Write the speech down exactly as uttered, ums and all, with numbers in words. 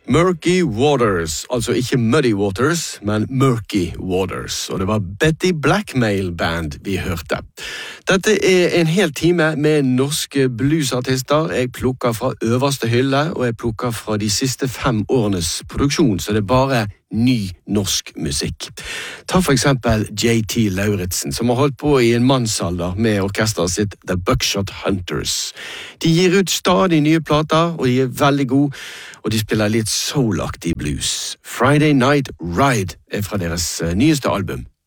Murky Waters, altså ikke Muddy Waters, men Murky Waters, og det var Betty Blackmail Band vi hørte. Dette er en hel time med norske bluesartister. Jeg plukker fra øverste hylle, og jeg plukker fra de siste fem årenes produksjon, så det er bare ny norsk musikk. Ta for eksempel J T Lauritsen, som har holdt på i en mannsalder med orkestret sitt The Buckshot Hunters. De gir ut stadig nye plater, og de er veldig gode, og de spiller litt soul-aktig blues. Friday Night Ride er fra deres nyeste album.